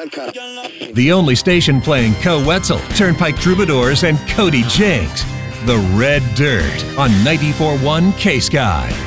KSKRadio.com. The only station playing Co Wetzel, Turnpike Troubadours, and Cody Jinks. The Red Dirt on 94.1 K-Sky.